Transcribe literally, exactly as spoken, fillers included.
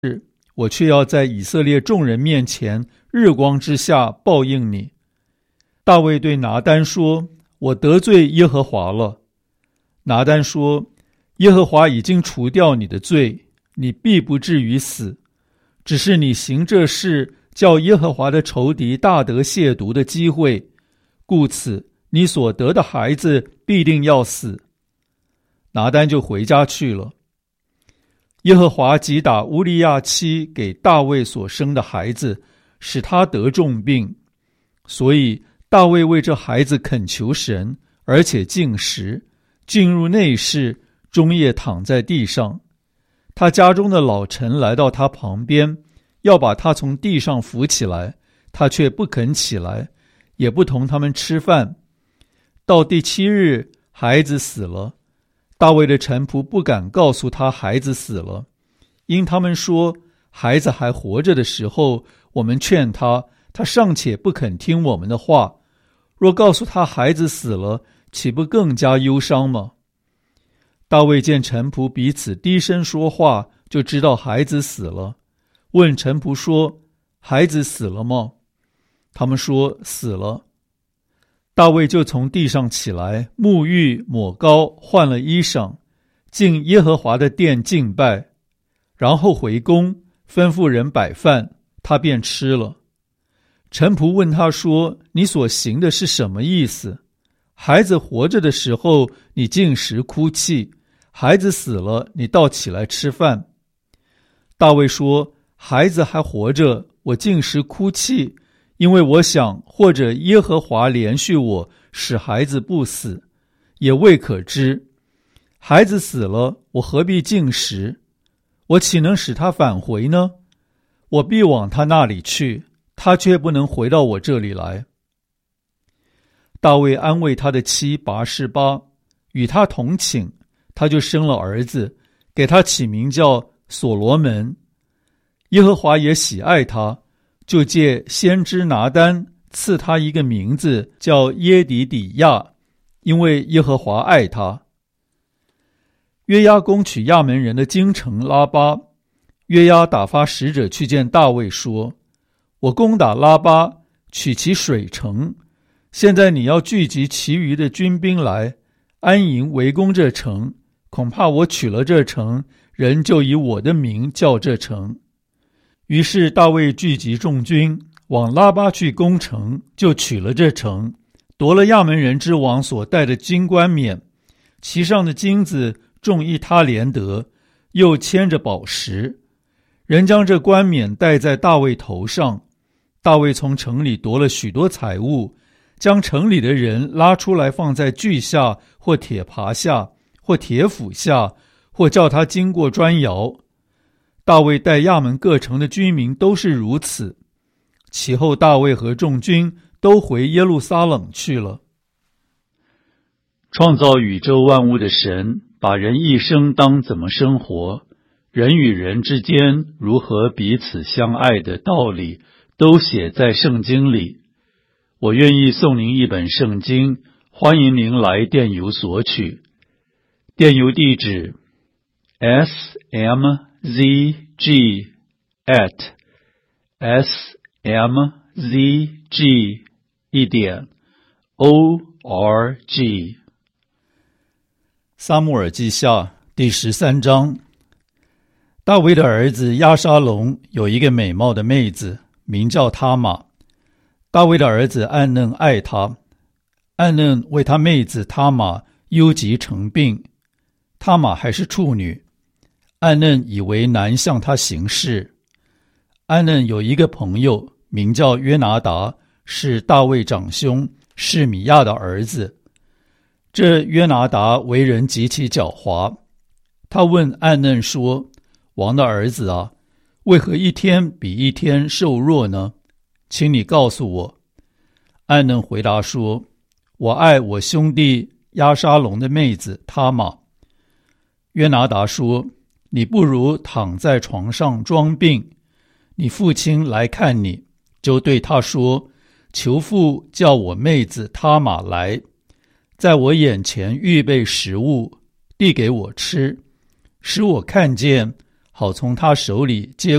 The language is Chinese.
我却要在以色列众人面前日光之下报应你。”大卫对拿单说：“我得罪耶和华了。”拿单说：“耶和华已经除掉你的罪，你必不至于死，只是你行这事，叫耶和华的仇敌大得亵渎的机会，故此你所得的孩子必定要死。”拿单就回家去了。耶和华击打乌利亚妻给大卫所生的孩子，使他得重病，所以大卫为这孩子恳求神，而且禁食，进入内室，终夜躺在地上。他家中的老臣来到他旁边，要把他从地上扶起来，他却不肯起来，也不同他们吃饭。到第七日，孩子死了。大卫的臣仆不敢告诉他孩子死了，因他们说，孩子还活着的时候，我们劝他，他尚且不肯听我们的话，若告诉他孩子死了，岂不更加忧伤吗？大卫见臣仆彼此低声说话，就知道孩子死了，问臣仆说：“孩子死了吗？”他们说：“死了。”大卫就从地上起来，沐浴抹膏，换了衣裳，进耶和华的殿敬拜，然后回宫，吩咐人摆饭，他便吃了。臣仆问他说：“你所行的是什么意思？孩子活着的时候，你禁食哭泣，孩子死了，你倒起来吃饭。”大卫说：“孩子还活着，我禁食哭泣，因为我想，或者耶和华怜恤我，使孩子不死，也未可知。孩子死了，我何必禁食？我岂能使他返回呢？我必往他那里去，他却不能回到我这里来。”大卫安慰他的妻拔示巴，与他同寝，他就生了儿子，给他起名叫所罗门。耶和华也喜爱他，就借先知拿单赐他一个名字，叫耶底底亚，因为耶和华爱他。约押攻取亚门人的京城拉巴，约押打发使者去见大卫说：“我攻打拉巴，取其水城，现在你要聚集其余的军兵来，安营围攻这城，恐怕我取了这城，人就以我的名叫这城。”于是大卫聚集众军，往拉巴去攻城，就取了这城，夺了亚门人之王所带的金冠冕，其上的金子重一他连得，又牵着宝石。人将这冠冕戴在大卫头上。大卫从城里夺了许多财物，将城里的人拉出来，放在锯下，或铁耙下，或铁斧下，或叫他经过砖窑。大卫带亚门各城的居民都是如此。其后大卫和众军都回耶路撒冷去了。创造宇宙万物的神，把人一生当怎么生活，人与人之间如何彼此相爱的道理，都写在圣经里。我愿意送您一本圣经，欢迎您来电邮索取。电邮地址 s m z g at s m z g 一点 o r g。 撒母耳记下第十三章。大卫的儿子押沙龙有一个美貌的妹子，名叫他玛。大卫的儿子暗嫩爱她，暗嫩为他妹子他玛忧急成病。他玛还是处女，暗嫩以为难向他行事。暗嫩有一个朋友名叫约拿达，是大卫长兄示米亚的儿子。这约拿达为人极其狡猾，他问暗嫩说：“王的儿子啊，为何一天比一天瘦弱呢？请你告诉我。”暗嫩回答说：“我爱我兄弟押沙龙的妹子他玛。”约拿达说：“你不如躺在床上装病，你父亲来看你，就对他说：求父叫我妹子他玛来，在我眼前预备食物，递给我吃，使我看见， 好从他手里接